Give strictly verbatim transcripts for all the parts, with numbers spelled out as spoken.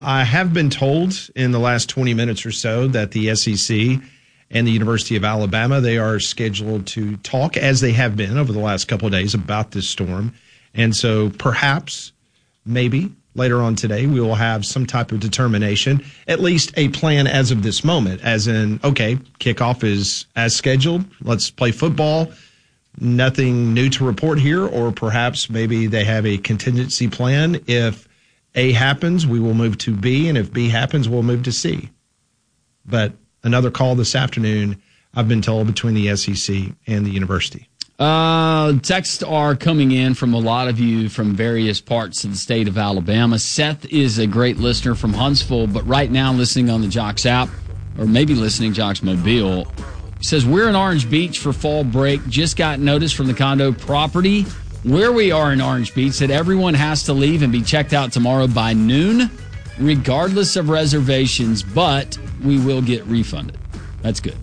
I have been told in the last twenty minutes or so that the S E C and the University of Alabama, they are scheduled to talk, as they have been over the last couple of days, about this storm. And so perhaps, maybe, later on today, we will have some type of determination, at least a plan as of this moment, as in, okay, kickoff is as scheduled. Let's play football. Nothing new to report here, or perhaps maybe they have a contingency plan. If A happens, we will move to B, and if B happens, we'll move to C. But another call this afternoon, I've been told, between the S E C and the university. Uh, texts are coming in from a lot of you from various parts of the state of Alabama. Seth is a great listener from Huntsville, but right now listening on the Jocks app, or maybe listening Jocks Mobile. He says, we're in Orange Beach for fall break. Just got notice from the condo property where we are in Orange Beach that everyone has to leave and be checked out tomorrow by noon, regardless of reservations, but we will get refunded. That's good.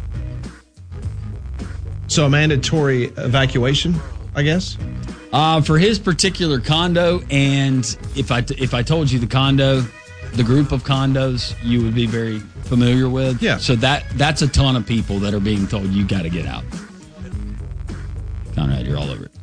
So a mandatory evacuation, I guess? Uh, for his particular condo, and if I, if I told you the condo, the group of condos you would be very familiar with. Yeah. So that that's a ton of people that are being told you got to get out. Conrad, you're all over it.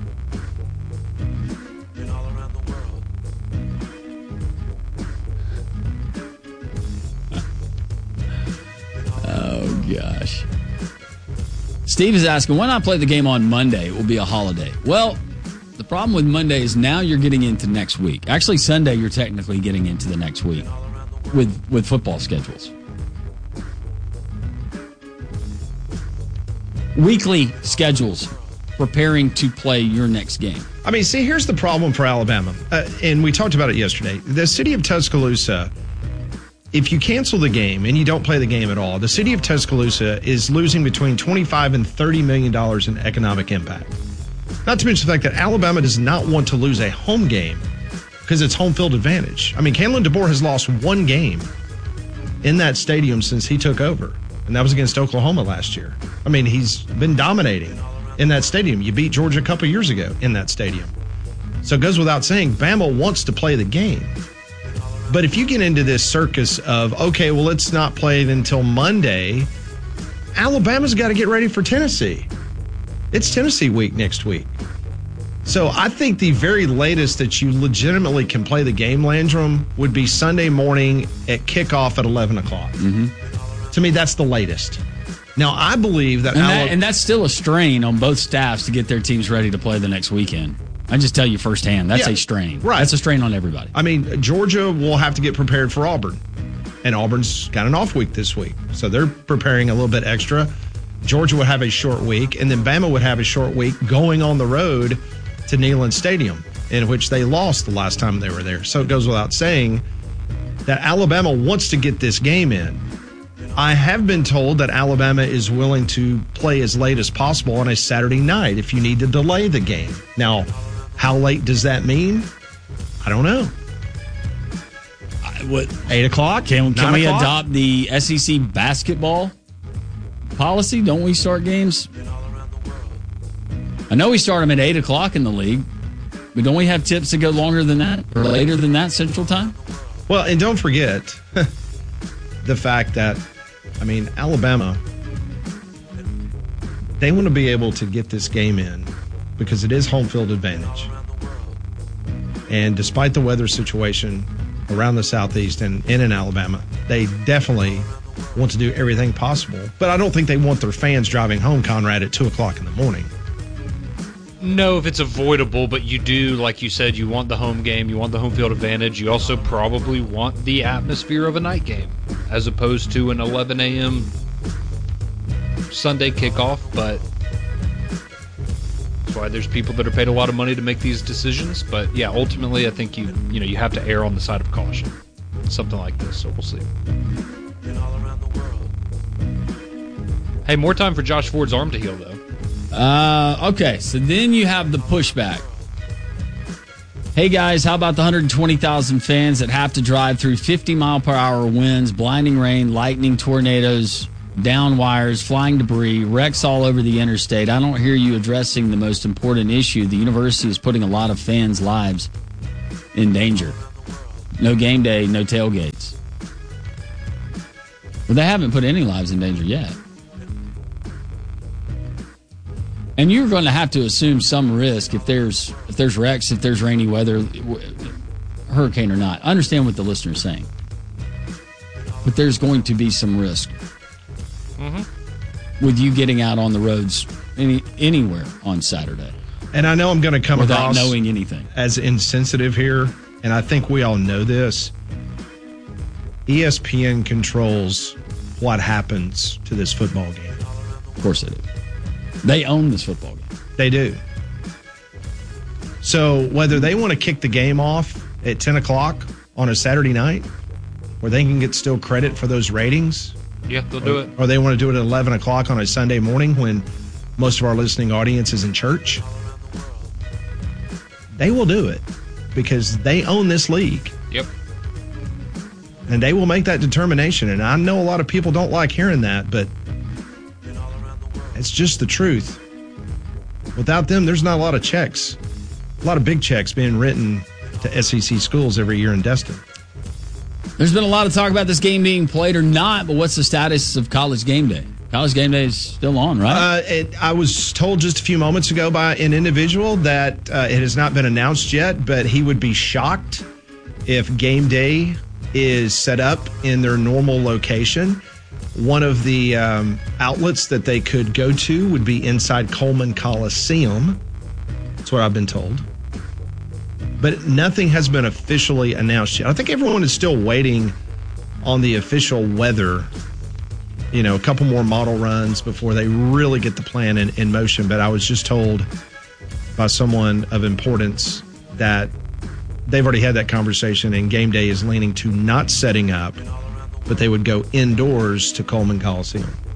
Oh, gosh. Steve is asking, why not play the game on Monday? It will be a holiday. Well, the problem with Monday is now you're getting into next week. Actually, Sunday, you're technically getting into the next week with, with football schedules. Weekly schedules preparing to play your next game. I mean, see, here's the problem for Alabama. Uh, and we talked about it yesterday. The city of Tuscaloosa, if you cancel the game and you don't play the game at all, the city of Tuscaloosa is losing between twenty-five and thirty million dollars in economic impact. Not to mention the fact that Alabama does not want to lose a home game because it's home field advantage. I mean, Kalen DeBoer has lost one game in that stadium since he took over, and that was against Oklahoma last year. I mean, he's been dominating in that stadium. You beat Georgia a couple years ago in that stadium. So it goes without saying, Bama wants to play the game. But if you get into this circus of, okay, well, let's not play it until Monday, Alabama's got to get ready for Tennessee. It's Tennessee week next week. So I think the very latest that you legitimately can play the game, Landrum, would be Sunday morning at kickoff at eleven o'clock. Mm-hmm. To me, that's the latest. Now, I believe that... And, Alabama, that, and that's still a strain on both staffs to get their teams ready to play the next weekend. I just tell you firsthand, that's yeah, a strain. Right. That's a strain on everybody. I mean, Georgia will have to get prepared for Auburn. And Auburn's got an off week this week. So they're preparing a little bit extra. Georgia would have a short week, and then Bama would have a short week going on the road to Neyland Stadium, in which they lost the last time they were there. So it goes without saying that Alabama wants to get this game in. I have been told that Alabama is willing to play as late as possible on a Saturday night if you need to delay the game. Now, how late does that mean? I don't know. What, eight o'clock? Can, can we o'clock? adopt the S E C basketball policy? Don't we start games? I know we start them at eight o'clock in the league, but don't we have tips that go longer than that or later than that Central Time? Well, and don't forget the fact that, I mean, Alabama, they want to be able to get this game in because it is home field advantage. And despite the weather situation around the Southeast and in, in Alabama, they definitely want to do everything possible. But I don't think they want their fans driving home, Conrad, at two o'clock in the morning. No, if it's avoidable, but you do, like you said, you want the home game, you want the home field advantage. You also probably want the atmosphere of a night game as opposed to an eleven a.m. Sunday kickoff, but that's why there's people that are paid a lot of money to make these decisions. But yeah, ultimately, I think you you know you have to err on the side of caution. Something like this, so we'll see. Hey, more time for Josh Ford's arm to heal, though. Uh, okay, so then you have the pushback. Hey guys, how about the one hundred twenty thousand fans that have to drive through fifty mile per hour winds, blinding rain, lightning, tornadoes, down wires, flying debris, wrecks all over the interstate? I don't hear you addressing the most important issue. The university is putting a lot of fans' lives in danger. No game day, no tailgates. But they haven't put any lives in danger yet. And you're going to have to assume some risk if there's if there's wrecks, if there's rainy weather, hurricane or not. I understand what the listener is saying. But there's going to be some risk mm-hmm. with you getting out on the roads any, anywhere on Saturday. And I know I'm going to come without across knowing anything as insensitive here, and I think we all know this. E S P N controls what happens to this football game. Of course they do. They own this football game. They do. So whether they want to kick the game off at ten o'clock on a Saturday night, where they can get still credit for those ratings. Yeah, they'll do it. Or they want to do it at eleven o'clock on a Sunday morning when most of our listening audience is in church. They will do it because they own this league. Yep. And they will make that determination. And I know a lot of people don't like hearing that, but it's just the truth. Without them, there's not a lot of checks, a lot of big checks being written to S E C schools every year in Destin. There's been a lot of talk about this game being played or not, but what's the status of College Game Day? College Game Day is still on, right? Uh, it, I was told just a few moments ago by an individual that uh, it has not been announced yet, but he would be shocked if Game Day is set up in their normal location. One of the um, outlets that they could go to would be inside Coleman Coliseum. That's what I've been told. But nothing has been officially announced yet. I think everyone is still waiting on the official weather. You know, a couple more model runs before they really get the plan in, in motion. But I was just told by someone of importance that they've already had that conversation and Game Day is leaning to not setting up, but they would go indoors to Coleman Coliseum.